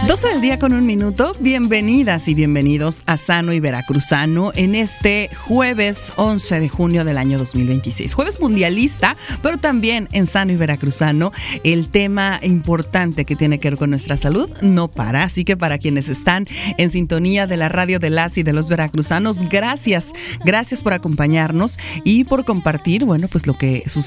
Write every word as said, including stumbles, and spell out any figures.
doce del día con un minuto, bienvenidas y bienvenidos a Sano y Veracruzano en este jueves once de junio del año dos mil veintiséis. Jueves mundialista, pero también en Sano y Veracruzano el tema importante que tiene que ver con nuestra salud no para. Así que para quienes están en sintonía de la radio de las y de los veracruzanos, gracias, gracias por acompañarnos y por compartir, bueno, pues lo que sucede